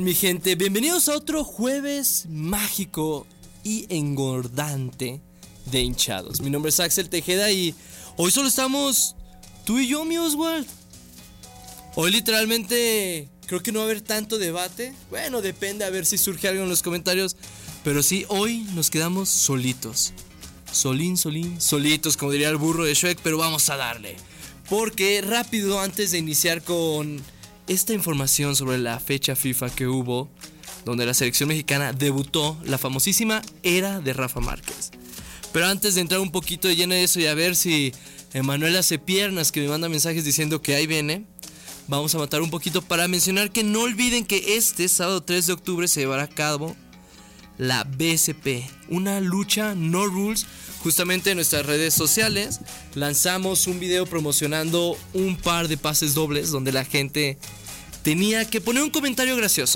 Mi gente, bienvenidos a otro jueves mágico y engordante de hinchados. Mi nombre es Axel Tejeda y hoy solo estamos tú y yo, mi Oswald. Hoy literalmente creo que no va a haber tanto debate. Bueno, depende, a ver si surge algo en los comentarios. Pero sí, hoy nos quedamos solitos. Solitos, como diría el burro de Shrek, pero vamos a darle. Porque rápido, antes de iniciar con esta información sobre la fecha FIFA que hubo, donde la selección mexicana debutó, la famosísima era de Rafa Márquez. Pero antes de entrar un poquito de lleno de eso y a ver si Emanuel hace piernas, que me manda mensajes diciendo que ahí viene, vamos a matar un poquito para mencionar que no olviden que este sábado 3 de octubre se llevará a cabo la BSP, una lucha no rules. Justamente en nuestras redes sociales lanzamos un video promocionando un par de pases dobles donde la gente tenía que poner un comentario gracioso.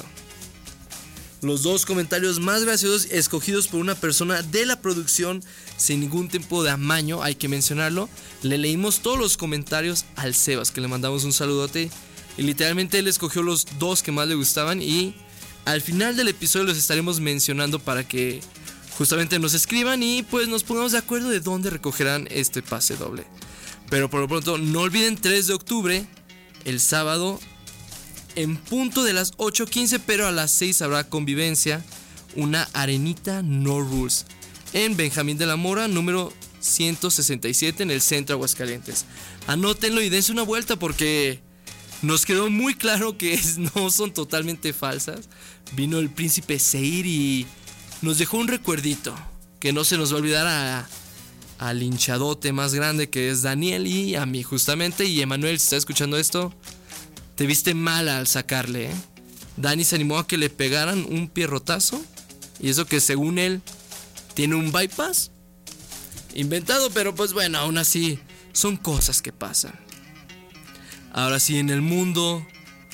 Los dos comentarios más graciosos escogidos por una persona de la producción sin ningún tipo de amaño, hay que mencionarlo. Le leímos todos los comentarios al Sebas, que le mandamos un saludote, y literalmente él escogió los dos que más le gustaban y al final del episodio los estaremos mencionando para que justamente nos escriban y pues nos pongamos de acuerdo de dónde recogerán este pase doble. Pero por lo pronto no olviden 3 de octubre, el sábado, en punto de las 8:15, pero a las 6 habrá convivencia, una arenita no rules en Benjamín de la Mora, número 167, en el centro Aguascalientes. Anótenlo y dense una vuelta porque nos quedó muy claro que no son totalmente falsas. Vino el príncipe Seir y nos dejó un recuerdito que no se nos va a olvidar al hinchadote más grande que es Daniel y a mí justamente. Y Emanuel, si está escuchando esto, te viste mal al sacarle, ¿eh? Dani se animó a que le pegaran un pierrotazo, y eso que según él tiene un bypass inventado, pero pues bueno, aún así son cosas que pasan. Ahora sí, en el mundo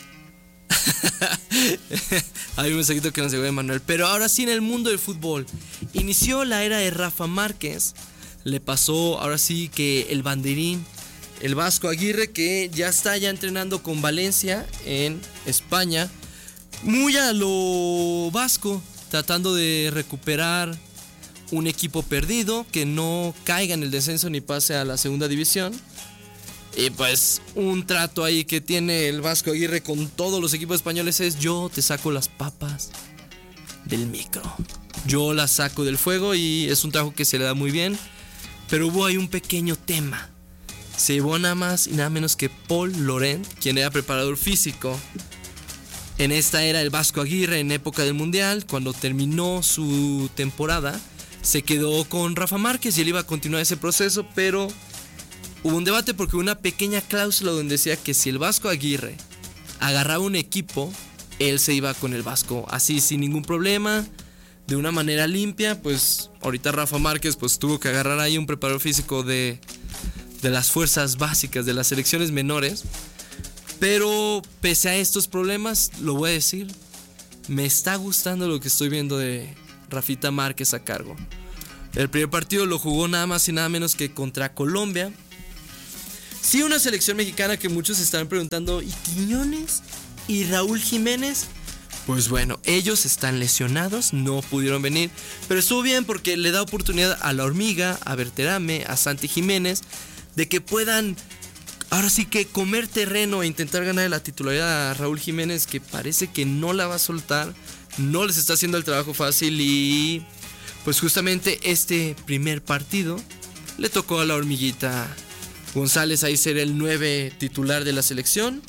hay un mensajito que nos llegó de Manuel. Pero ahora sí, en el mundo del fútbol inició la era de Rafa Márquez. Le pasó ahora sí que el banderín, el Vasco Aguirre, que ya está entrenando con Valencia en España, muy a lo vasco, tratando de recuperar un equipo perdido, que no caiga en el descenso ni pase a la segunda división. Y pues un trato ahí que tiene el Vasco Aguirre con todos los equipos españoles es: yo te saco las papas del micro, yo las saco del fuego, y es un trabajo que se le da muy bien. Pero hubo ahí un pequeño tema. Se llevó nada más y nada menos que Paul Laurent, quien era preparador físico en esta era del Vasco Aguirre en época del Mundial. Cuando terminó su temporada, se quedó con Rafa Márquez y él iba a continuar ese proceso, pero hubo un debate porque hubo una pequeña cláusula donde decía que si el Vasco Aguirre agarraba un equipo, él se iba con el Vasco, así sin ningún problema, de una manera limpia. Pues ahorita Rafa Márquez pues tuvo que agarrar ahí un preparador físico de las fuerzas básicas de las selecciones menores. Pero pese a estos problemas, lo voy a decir, me está gustando lo que estoy viendo de Rafita Márquez a cargo. El primer partido lo jugó nada más y nada menos que contra Colombia. Sí, una selección mexicana que muchos se están preguntando: ¿y Quiñones? ¿Y Raúl Jiménez? Pues bueno, ellos están lesionados, no pudieron venir, pero estuvo bien porque le da oportunidad a La Hormiga, a Berterame, a Santi Jiménez, de que puedan ahora sí que comer terreno e intentar ganar la titularidad a Raúl Jiménez, que parece que no la va a soltar, no les está haciendo el trabajo fácil. Y pues justamente este primer partido le tocó a La Hormiguita González ahí ser el 9 titular de la selección.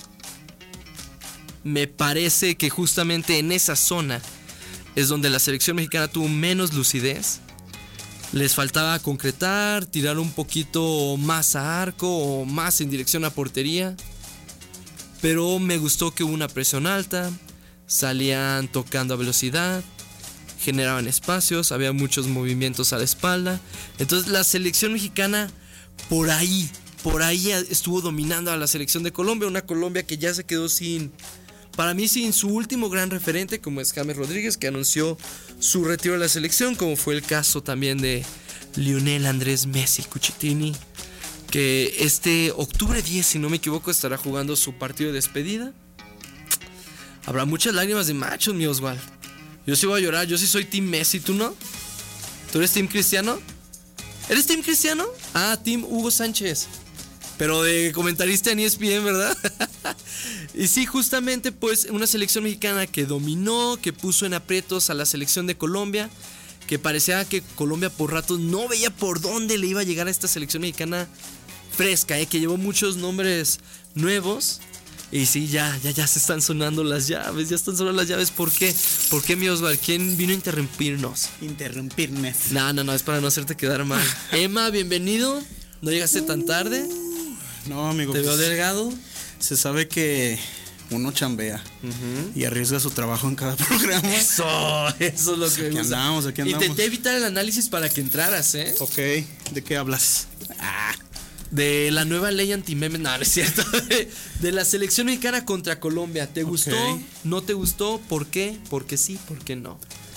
Me parece que justamente en esa zona es donde la selección mexicana tuvo menos lucidez. Les faltaba concretar, tirar un poquito más a arco o más en dirección a portería. Pero me gustó que hubo una presión alta, salían tocando a velocidad, generaban espacios, había muchos movimientos a la espalda. Entonces la selección mexicana por ahí estuvo dominando a la selección de Colombia. Una Colombia que ya se quedó para mí sin su último gran referente, como es James Rodríguez, que anunció su retiro de la selección, como fue el caso también de Lionel Andrés Messi Cuchitini, que este octubre 10, si no me equivoco, estará jugando su partido de despedida. Habrá muchas lágrimas de machos, mi Oswald. Yo sí voy a llorar, yo sí soy Team Messi, ¿tú no? ¿Tú eres Team Cristiano? ¿Eres Team Cristiano? Ah, Team Hugo Sánchez. Pero de comentarista en ESPN, ¿verdad? Y sí, justamente pues una selección mexicana que dominó, que puso en aprietos a la selección de Colombia, que parecía que Colombia por ratos no veía por dónde le iba a llegar a esta selección mexicana fresca, que llevó muchos nombres nuevos. Y sí, ya se están sonando las llaves, ¿Por qué? ¿Por qué, mi Oswald? ¿Quién vino a interrumpirnos? No, es para no hacerte quedar mal. Emma, bienvenido. ¿No llegaste tan tarde? No, amigo. ¿Te veo delgado? Se sabe que uno chambea y arriesga su trabajo en cada programa. Eso es lo que me gusta. Aquí andamos. Intenté evitar el análisis para que entraras, ¿eh? Ok, ¿de qué hablas? De la nueva ley anti-memes, no es cierto. De la selección mexicana contra Colombia. ¿Te gustó? ¿No te gustó? ¿Por qué? ¿Por qué sí? ¿Por qué no?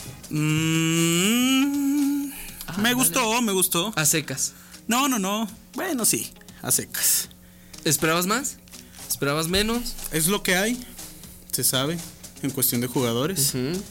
Me gustó. A secas. No. Bueno, sí, a secas. ¿Esperabas más? ¿Esperabas menos? Es lo que hay, se sabe, en cuestión de jugadores.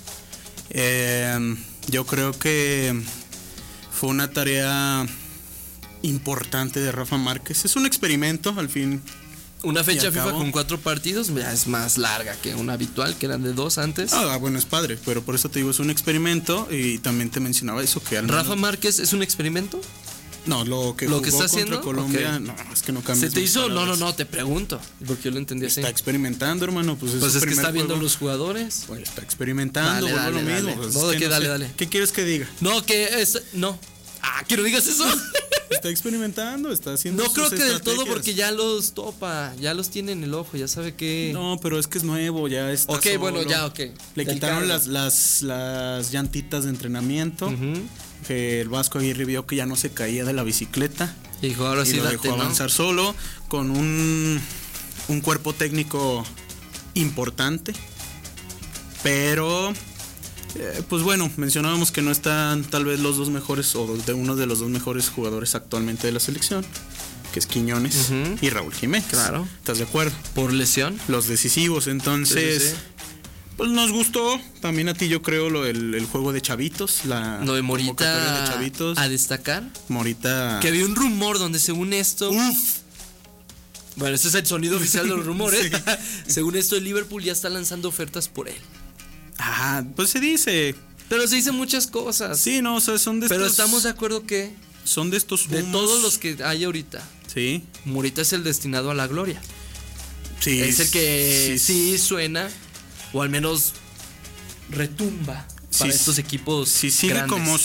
Yo creo que fue una tarea importante de Rafa Márquez. Es un experimento, al fin. Una fecha FIFA con 4 partidos ya es más larga que una habitual, que eran de 2 antes. Bueno, es padre, pero por eso te digo, es un experimento. Y también te mencionaba eso, que al menos... ¿Rafa Márquez es un experimento? No, lo que está haciendo contra Colombia, no, es que no cambia. ¿Se te hizo? No, te pregunto, porque yo lo entendí así. Está experimentando, hermano, pues es que está viendo los jugadores. Pues está experimentando, dale, lo mismo. Pues dale. ¿Qué quieres que diga? ¿Que no digas eso? Está experimentando, está haciendo. No creo que del todo, porque ya los topa, ya los tiene en el ojo, ya sabe que. No, pero es que es nuevo, ya está. Ok, solo. Bueno, ya, ok. Le quitaron las llantitas de entrenamiento. Que el Vasco Aguirre vio que ya no se caía de la bicicleta. Y dijo, ahora sí, lo dejó avanzar solo, con un cuerpo técnico importante. Pero pues bueno, mencionábamos que no están tal vez los dos mejores, o de uno de los dos mejores jugadores actualmente de la selección, que es Quiñones y Raúl Jiménez. Claro. ¿Estás de acuerdo? Por lesión. Los decisivos, entonces. Sí. Pues nos gustó, también a ti yo creo el juego de chavitos, lo de Morita de chavitos. A destacar. Morita. Que había un rumor donde según esto. Bueno, ese es el sonido oficial de los rumores. Sí. Según esto, el Liverpool ya está lanzando ofertas por él. Pues se dice. Pero se dicen muchas cosas. Sí, no, o sea, son de Pero estamos de acuerdo que son de estos humos. De todos los que hay ahorita. Sí. Morita es el destinado a la gloria. Sí. Es el que sí suena, o al menos retumba para estos equipos. Si sigue grandes. como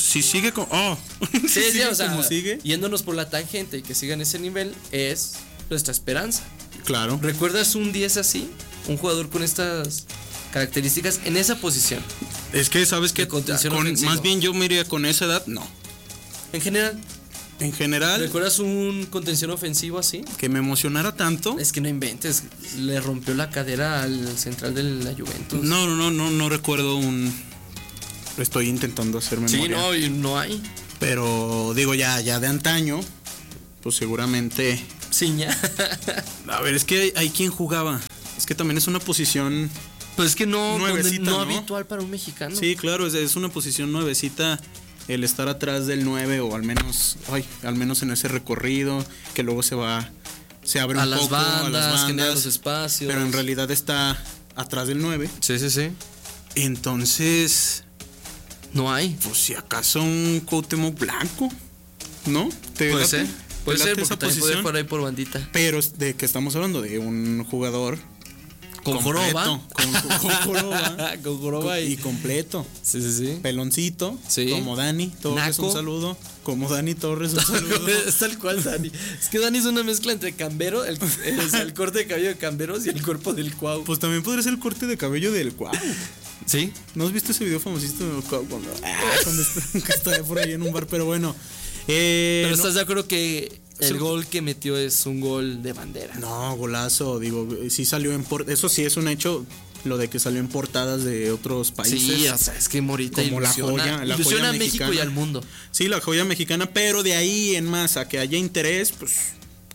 sigue. Yéndonos por la tangente y que siga en ese nivel es nuestra esperanza. Claro. ¿Recuerdas un 10 así? Un jugador con estas características en esa posición. Es que sabes que más bien yo me iría con esa edad, no. En general. ¿Recuerdas un contención ofensivo así? Que me emocionara tanto. Es que no inventes, le rompió la cadera al central de la Juventus. No recuerdo estoy intentando hacer memoria. Sí, no hay. Pero digo ya de antaño, pues seguramente. Ciña. A ver, es que hay quien jugaba. Es que también es una posición. Pues es que no ¿no? habitual para un mexicano. Sí, claro, es una posición nuevecita. El estar atrás del 9 o al menos en ese recorrido que luego se abre un poco a las bandas, genera los espacios. Pero en realidad está atrás del 9. Sí. Entonces no hay. Pues si acaso un Cuauhtémoc Blanco, ¿no? Puede ser porque esa también puede por ahí por bandita. Pero de que estamos hablando de un jugador con joroba. Con joroba y completo. Sí. Peloncito. Sí. Como Dani Torres, un saludo. Como Dani Torres, un saludo. Es tal cual Dani. Es que Dani es una mezcla entre Cambero, el corte de cabello de Camberos y el cuerpo del Cuau. Pues también podría ser el corte de cabello del Cuau. ¿Sí? ¿No has visto ese video famosísimo del Cuau cuando está por ahí en un bar? Pero bueno. Pero estás de acuerdo que el gol que metió es un gol de bandera. No, golazo, digo, sí salió eso sí es un hecho, lo de que salió en portadas de otros países. Sí, o sea, es que Morita como ilusiona joya a México y al mundo. Sí, la joya mexicana, pero de ahí en más a que haya interés, pues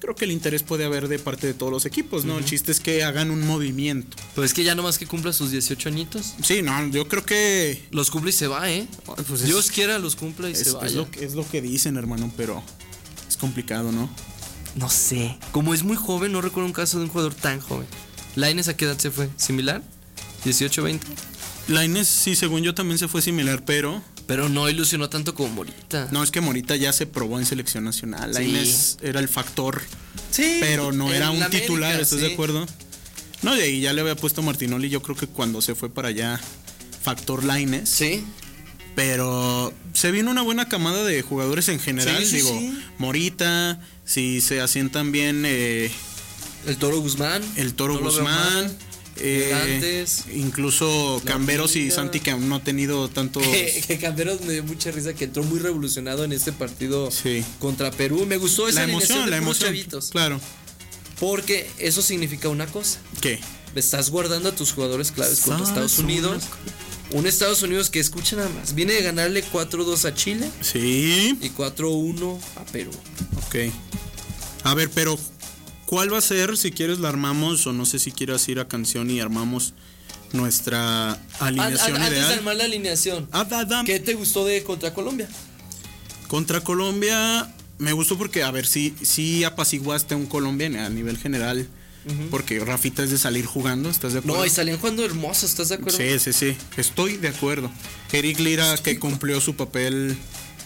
creo que el interés puede haber de parte de todos los equipos, ¿no? El chiste es que hagan un movimiento. Pues es que ya nomás que cumpla sus 18 añitos. Sí, no, yo creo que Los cumple y se va, ¿eh? pues Dios quiera los cumpla y se vaya. es lo que dicen, hermano, pero es complicado, ¿no? No sé. Como es muy joven, no recuerdo un caso de un jugador tan joven. ¿Lainez a qué edad se fue? ¿Similar? ¿18, 20? Lainez, sí, según yo también se fue similar, pero no ilusionó tanto como Morita. no, es que Morita ya se probó en selección nacional. Lainez era el factor, Sí, pero no era un América, titular, ¿estás sí. de acuerdo? No, y ahí ya le había puesto Martinoli, yo creo que cuando se fue para allá, factor Lainez. Sí. Pero se vino una buena camada de jugadores en general, Sí. Morita, si se asientan bien El Toro Guzmán. el Toro No lo veo Guzmán, mal. Gigantes. incluso Camberos y Liga. Santi, que aún no ha tenido tanto. Que Camberos me dio mucha risa, que entró muy revolucionado en este partido Sí. contra Perú. Me gustó esa alineación de puros chavitos. Claro. Porque eso significa una cosa. ¿Qué? Estás guardando a tus jugadores claves contra ¿Sabes Estados Unidos. Un Estados Unidos que, escucha nada más, viene de ganarle 4-2 a Chile Sí. y 4-1 a Perú. Ok. A ver, pero ¿cuál va a ser? Si quieres la armamos, o no sé si quieres ir a canción y armamos nuestra alineación Antes de ideal. armar la alineación, Dam. ¿qué te gustó de contra Colombia? Contra Colombia me gustó porque, a ver, sí apaciguaste a un Colombia a nivel general. Porque Rafita es de salir jugando, ¿estás de acuerdo? No, y salían jugando hermosos, ¿estás de acuerdo? Sí, estoy de acuerdo. Eric Lira, que cumplió su papel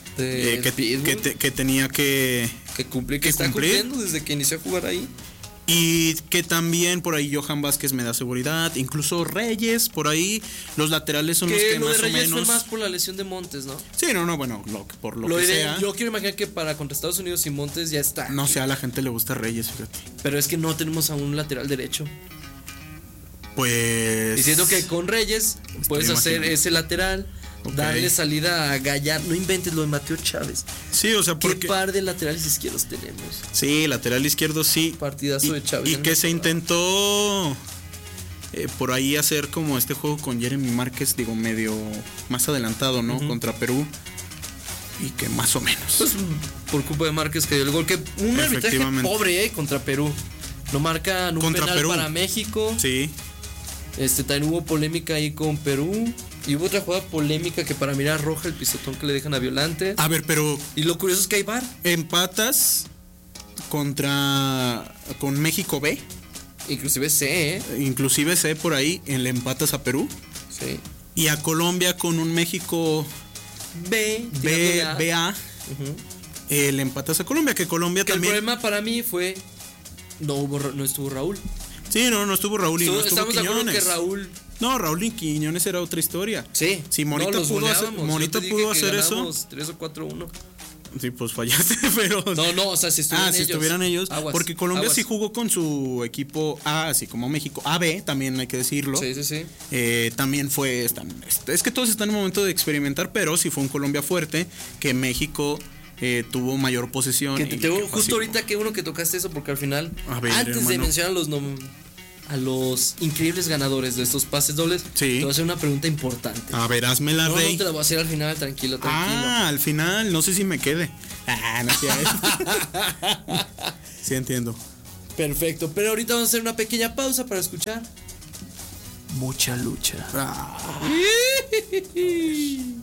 que tenía que cumplir, que está cumplir. cumpliendo desde que inició a jugar ahí. Y que también por ahí Johan Vázquez me da seguridad. Incluso Reyes, por ahí. Los laterales son los Que que lo de más o Reyes menos. fue más por la lesión de Montes, ¿no? Sí, no, bueno, por lo que diré, sea. yo quiero imaginar que para contra Estados Unidos y Montes ya está. No sé, a la gente le gusta Reyes, fíjate. Pero es que no tenemos a un lateral derecho. Pues. Diciendo que con Reyes puedes hacer imaginando. ese lateral, Ok. darle salida a Gallardo. No inventes lo de Mateo Chávez. Sí, o sea, ¿Qué porque. par de laterales izquierdos tenemos? Sí, lateral izquierdo sí. Partidazo de Chávez. Y en que la se temporada. intentó por ahí hacer como este juego con Jeremy Márquez, digo, medio más adelantado, ¿no? Contra Perú. Y que más o menos. Pues, por culpa de Márquez cayó el gol. Que un arbitraje Efectivamente. pobre, contra Perú. No marcan un Contra penal Perú. para México. Sí. También hubo polémica ahí con Perú. Y hubo otra jugada polémica que para mirar roja el pisotón que le dejan a Violante. A ver, pero Y lo curioso es que hay VAR. empatas con México B. Inclusive sé, Inclusive sé por ahí, le empatas a Perú. Sí. Y a Colombia con un México BA. Le empatas a Colombia, que Colombia Que también. el problema para mí fue no estuvo Raúl. Sí, no estuvo Raúl y no estuvo Estamos de acuerdo Quiñones. que Raúl. No, Raúl y Quiñones era otra historia. Sí. Si Morita los pudo hacer, goleábamos. Morita Yo te dije pudo que hacer eso. ganábamos 3 o 4-1. Sí, pues fallaste, pero. No, o sea, si estuvieran si ellos. estuvieran ellos. Aguas, Porque Colombia aguas. sí jugó con su equipo A, así como México. AB, también hay que decirlo. Sí. También fue. Es que todos están en el momento de experimentar, pero sí fue un Colombia fuerte que México tuvo mayor posesión. Que y te que justo ahorita que uno que tocaste eso, porque al final, A ver, antes de hermano. mencionar a los increíbles ganadores de estos pases dobles, Sí. te voy a hacer una pregunta importante. A ver, hazme la No rey. te la voy a hacer al final, tranquilo. Al final, no sé si me quede. No sé. Sí, entiendo. Perfecto, pero ahorita vamos a hacer una pequeña pausa para escuchar mucha lucha.